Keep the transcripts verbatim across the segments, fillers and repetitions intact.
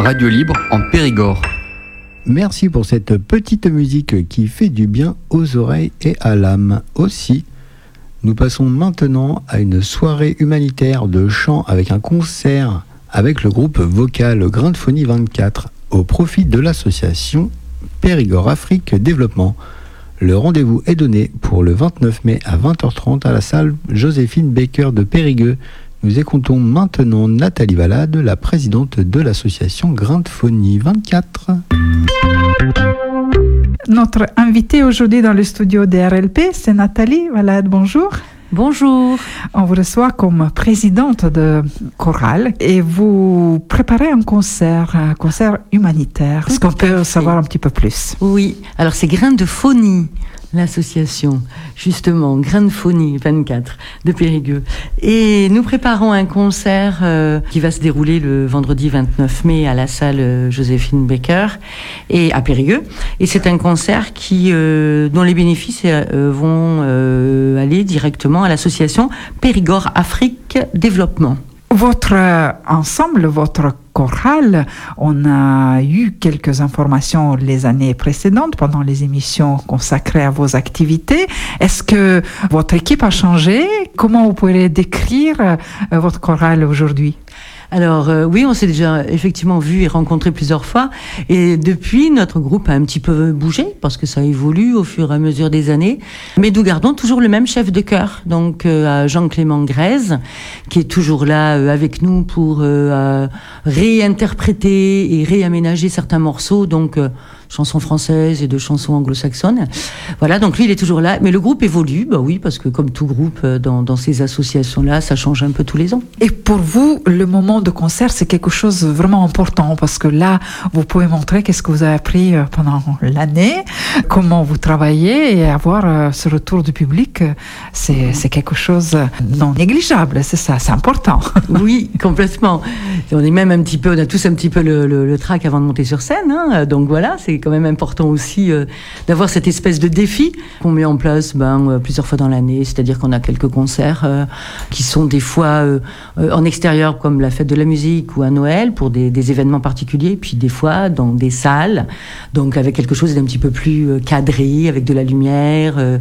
radio libre en Périgord. Merci pour cette petite musique qui fait du bien aux oreilles et à l'âme aussi. Nous passons maintenant à une soirée humanitaire de chant avec un concert avec le groupe vocal Grain de Phonie vingt-quatre au profit de l'association Périgord Afrique Développement. Le rendez-vous est donné pour le vingt-neuf mai à vingt heures trente à la salle Joséphine Baker de Périgueux. Nous écoutons maintenant Nathalie Valade, la présidente de l'association Grain de Phonie vingt-quatre. Notre invitée aujourd'hui dans le studio de R L P, c'est Nathalie Valade. Bonjour. Bonjour. On vous reçoit comme présidente de chorale et vous préparez un concert, un concert humanitaire. Est-ce qu'on peut savoir un petit peu plus? Oui, alors c'est Grain de Phonie, l'association, justement, Grain de Phonie vingt-quatre de Périgueux. Et nous préparons un concert euh, qui va se dérouler le vendredi vingt-neuf mai à la salle Joséphine Baker et à Périgueux. Et c'est un concert qui, euh, dont les bénéfices euh, vont euh, aller directement à l'association Périgord Afrique Développement. Votre ensemble, votre chorale, on a eu quelques informations les années précédentes pendant les émissions consacrées à vos activités. Est-ce que votre équipe a changé? Comment vous pourriez décrire votre chorale aujourd'hui? Alors euh, oui, on s'est déjà effectivement vu et rencontré plusieurs fois. Et depuis, notre groupe a un petit peu bougé parce que ça évolue au fur et à mesure des années. Mais nous gardons toujours le même chef de chœur, donc euh, Jean-Clément Grèze, qui est toujours là euh, avec nous pour euh, réinterpréter et réaménager certains morceaux. Donc euh, chansons françaises et de chansons anglo-saxonnes. Voilà, donc lui, il est toujours là. Mais le groupe évolue, bah oui, parce que comme tout groupe dans, dans ces associations-là, ça change un peu tous les ans. Et pour vous, le moment de concert, c'est quelque chose de vraiment important, parce que là, vous pouvez montrer qu'est-ce que vous avez appris pendant l'année, comment vous travaillez, et avoir ce retour du public, c'est, c'est quelque chose de non négligeable, c'est ça, c'est important. Oui, complètement. On est même un petit peu, on a tous un petit peu le, le, le trac avant de monter sur scène, hein, donc voilà, c'est quand même important aussi euh, d'avoir cette espèce de défi qu'on met en place ben, euh, plusieurs fois dans l'année, c'est-à-dire qu'on a quelques concerts euh, qui sont des fois euh, euh, en extérieur comme la fête de la musique ou à Noël pour des, des événements particuliers, puis des fois dans des salles, donc avec quelque chose d'un petit peu plus euh, cadré, avec de la lumière, euh,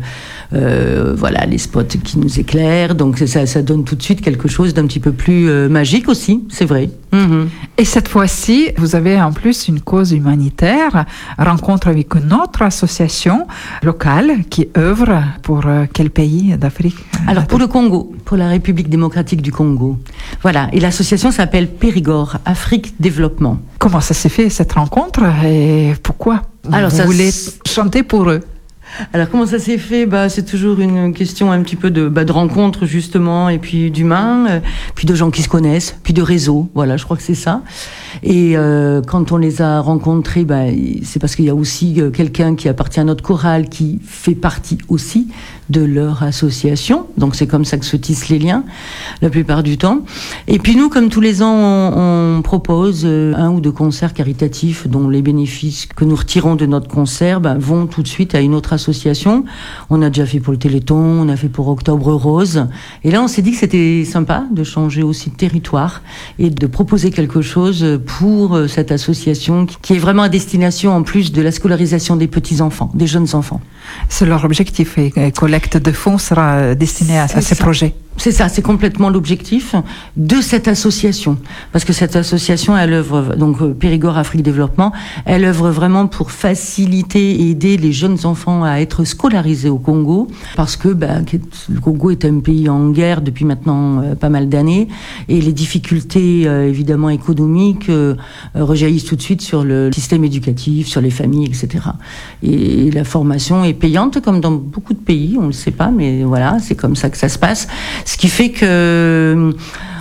euh, voilà, les spots qui nous éclairent, donc ça, ça donne tout de suite quelque chose d'un petit peu plus euh, magique aussi, c'est vrai. Mmh. Et cette fois-ci, vous avez en plus une cause humanitaire, rencontre avec une autre association locale qui œuvre pour quel pays d'Afrique? Alors pour le Congo, pour la République démocratique du Congo. Voilà, et l'association s'appelle Périgord Afrique Développement. Comment ça s'est fait cette rencontre et pourquoi Alors, vous ça voulez s... chanter pour eux? Alors comment ça s'est fait? Bah c'est toujours une question un petit peu de bah, de rencontre justement et puis d'humains, euh, puis de gens qui se connaissent, puis de réseau. Voilà, je crois que c'est ça. Et euh, quand on les a rencontrés, bah c'est parce qu'il y a aussi euh, quelqu'un qui appartient à notre chorale qui fait partie aussi de leur association. Donc c'est comme ça que se tissent les liens la plupart du temps. Et puis nous, comme tous les ans, on, on propose euh, un ou deux concerts caritatifs dont les bénéfices que nous retirons de notre concert bah, vont tout de suite à une autre association. On a déjà fait pour le Téléthon, on a fait pour Octobre Rose. Et là, on s'est dit que c'était sympa de changer aussi de territoire et de proposer quelque chose pour cette association qui est vraiment à destination en plus de la scolarisation des petits-enfants, des jeunes enfants. C'est leur objectif et la collecte de fonds sera destinée à, à ces ça. projets. C'est ça, c'est complètement l'objectif de cette association. Parce que cette association, elle œuvre, donc Périgord Afrique Développement, elle œuvre vraiment pour faciliter et aider les jeunes enfants à être scolarisés au Congo. Parce que bah, le Congo est un pays en guerre depuis maintenant euh, pas mal d'années. Et les difficultés, euh, évidemment, économiques euh, rejaillissent tout de suite sur le système éducatif, sur les familles, et cetera. Et la formation est payante, comme dans beaucoup de pays, on ne le sait pas, mais voilà, c'est comme ça que ça se passe. Ce qui fait que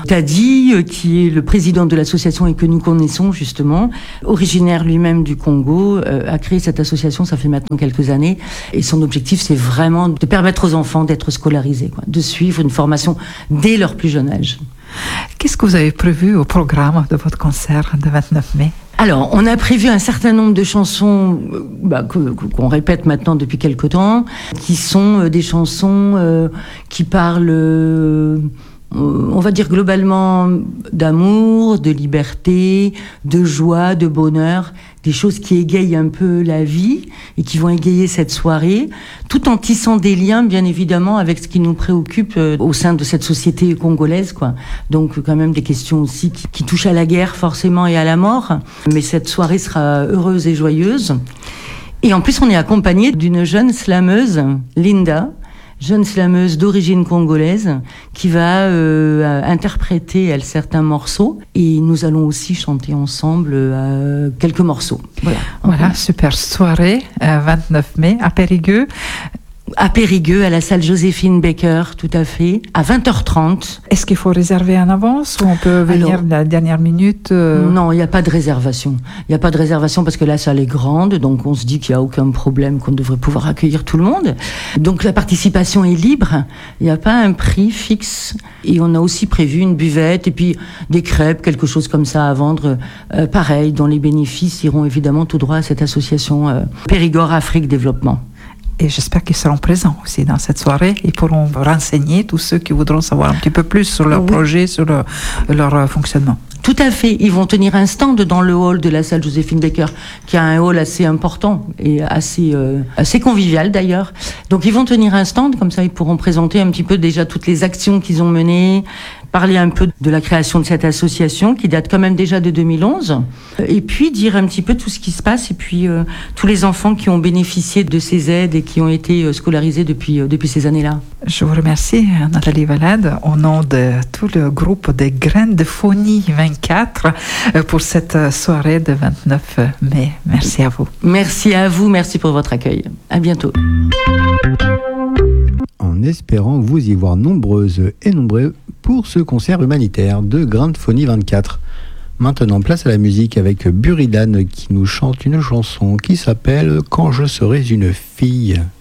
Tadi, qui est le président de l'association et que nous connaissons justement, originaire lui-même du Congo, euh, a créé cette association, ça fait maintenant quelques années, et son objectif c'est vraiment de permettre aux enfants d'être scolarisés, quoi, de suivre une formation dès leur plus jeune âge. Qu'est-ce que vous avez prévu au programme de votre concert de vingt-neuf mai? Alors, on a prévu un certain nombre de chansons bah, que, qu'on répète maintenant depuis quelque temps, qui sont euh, des chansons euh, qui parlent euh, on va dire globalement d'amour, de liberté, de joie, de bonheur, des choses qui égayent un peu la vie et qui vont égayer cette soirée, tout en tissant des liens, bien évidemment, avec ce qui nous préoccupe euh, au sein de cette société congolaise, quoi. Donc, quand même des questions aussi qui, qui touchent à la guerre, forcément, et à la mort. Mais cette soirée sera heureuse et joyeuse. Et en plus, on est accompagné d'une jeune slameuse, Linda, jeune slameuse d'origine congolaise, qui va euh, interpréter, elle, certains morceaux. Et nous allons aussi chanter ensemble euh, quelques morceaux. Voilà. Voilà, super soirée, euh, vingt-neuf mai, à Périgueux. À Périgueux, à la salle Joséphine Baker, tout à fait, à vingt heures trente. Est-ce qu'il faut réserver en avance ou on peut venir Alors, la dernière minute euh... Non, il n'y a pas de réservation. Il n'y a pas de réservation parce que la salle est grande, donc on se dit qu'il n'y a aucun problème, qu'on devrait pouvoir accueillir tout le monde. Donc la participation est libre, il n'y a pas un prix fixe. Et on a aussi prévu une buvette et puis des crêpes, quelque chose comme ça à vendre, euh, pareil, dont les bénéfices iront évidemment tout droit à cette association euh, Périgord Afrique Développement. Et j'espère qu'ils seront présents aussi dans cette soirée. Ils pourront renseigner tous ceux qui voudront savoir un petit peu plus sur leur oui. projet, sur le, leur fonctionnement. Tout à fait. Ils vont tenir un stand dans le hall de la salle Joséphine Baker, qui a un hall assez important et assez, euh, assez convivial d'ailleurs. Donc ils vont tenir un stand, comme ça ils pourront présenter un petit peu déjà toutes les actions qu'ils ont menées, parler un peu de la création de cette association qui date quand même déjà de deux mille onze, et puis dire un petit peu tout ce qui se passe et puis euh, tous les enfants qui ont bénéficié de ces aides et qui ont été euh, scolarisés depuis, euh, depuis ces années-là. Je vous remercie, Nathalie Valade, au nom de tout le groupe des Graines de Phonie vingt-quatre pour cette soirée de vingt-neuf mai. Merci à vous. Merci à vous, merci pour votre accueil. À bientôt. En espérant vous y voir nombreuses et nombreux pour ce concert humanitaire de Grains de Phonie vingt-quatre. Maintenant, place à la musique avec Buridan qui nous chante une chanson qui s'appelle « Quand je serai une fille ».